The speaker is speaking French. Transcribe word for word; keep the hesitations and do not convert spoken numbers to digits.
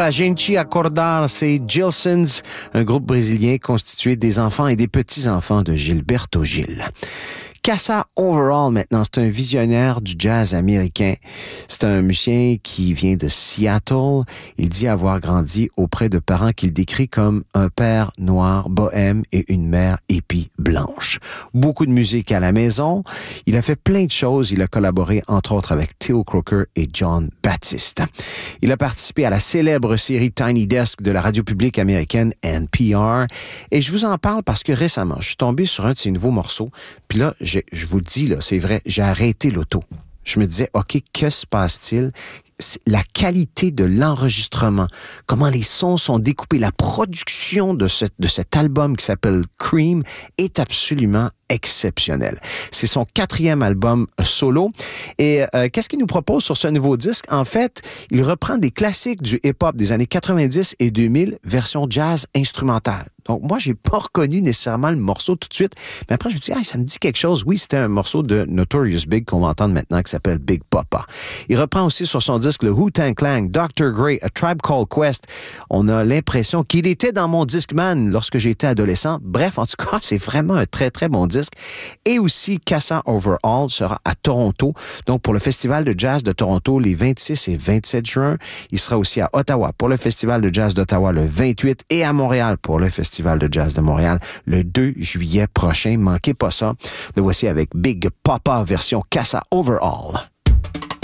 pra gente acordar, c'est Gilsons, un groupe brésilien constitué des enfants et des petits-enfants de Gilberto Gil. Casa Overall, maintenant, c'est un visionnaire du jazz américain. C'est un musicien qui vient de Seattle. Il dit avoir grandi auprès de parents qu'il décrit comme un père noir bohème et une mère hippie blanche. Beaucoup de musique à la maison. Il a fait plein de choses. Il a collaboré, entre autres, avec Theo Croker et John Baptiste. Il a participé à la célèbre série Tiny Desk de la radio publique américaine N P R. Et je vous en parle parce que récemment, je suis tombé sur un de ses nouveaux morceaux. Puis là, je, je vous le dis, là, c'est vrai, j'ai arrêté l'auto. Je me disais, OK, que se passe-t-il? La qualité de l'enregistrement, comment les sons sont découpés, la production de, ce, de cet album qui s'appelle Cream est absolument exceptionnelle. C'est son quatrième album solo. Et euh, qu'est-ce qu'il nous propose sur ce nouveau disque? En fait, il reprend des classiques du hip-hop des années quatre-vingt-dix et deux mille, version jazz instrumentale. Donc, moi, j'ai pas reconnu nécessairement le morceau tout de suite. Mais après, je me dis, ah, ça me dit quelque chose. Oui, c'était un morceau de Notorious Big qu'on va entendre maintenant qui s'appelle Big Papa. Il reprend aussi sur son disque le Wu-Tang Clan, docteur Grey, A Tribe Called Quest. On a l'impression qu'il était dans mon Discman lorsque j'étais adolescent. Bref, en tout cas, c'est vraiment un très, très bon disque. Et aussi, Casa Overall sera à Toronto. Donc, pour le Festival de Jazz de Toronto, les vingt-six et vingt-sept juin. Il sera aussi à Ottawa pour le Festival de Jazz d'Ottawa le vingt-huit et à Montréal pour le Festival de Jazz de Montréal le deux juillet prochain. Manquez pas ça. Le voici avec Big Papa version Casa Overall.